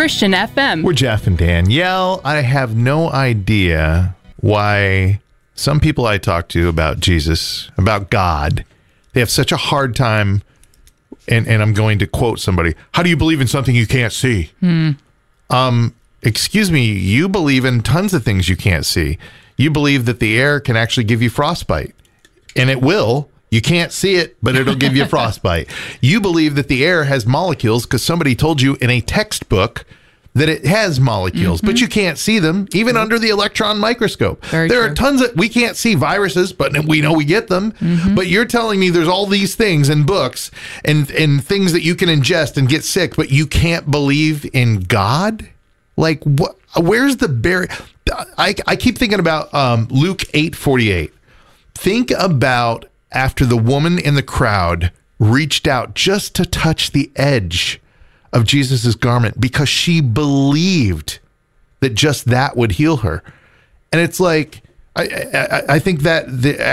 Christian FM. We're Jeff and Danielle. I have no idea why some people I talk to about Jesus, about God, they have such a hard time, and I'm going to quote somebody, how do you believe in something you can't see? Excuse me, you believe in tons of things you can't see. You believe that the air can actually give you frostbite, and it will. You can't see it, but it'll give you frostbite. You believe that the air has molecules because somebody told you in a textbook that it has molecules, but you can't see them, even under the electron microscope. There are tons of, we can't see viruses, but we know we get them. But you're telling me there's all these things in books and things that you can ingest and get sick, but you can't believe in God? Like, what? Where's the barrier? I keep thinking about Luke 8:48. Think about after the woman in the crowd reached out just to touch the edge of Jesus's garment because she believed that just that would heal her. And it's like, I think that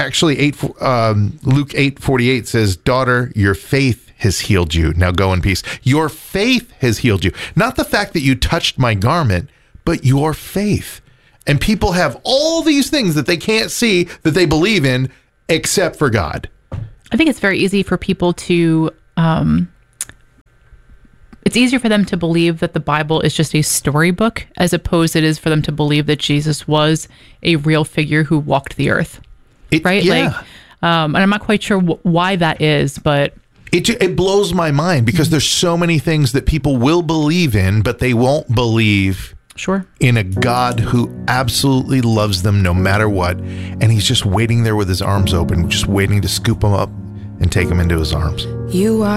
Luke 8:48 says, daughter, your faith has healed you. Now go in peace. Your faith has healed you. Not the fact that you touched my garment, but your faith. And people have all these things that they can't see that they believe in except for God. I think it's very easy for people to, it's easier for them to believe that the Bible is just a storybook as opposed it is for them to believe that Jesus was a real figure who walked the earth. Right? Yeah. Like, and I'm not quite sure why that is, but it blows my mind because there's so many things that people will believe in, but they won't believe in a God who absolutely loves them no matter what. And he's just waiting there with his arms open, just waiting to scoop them up and take them into his arms. You are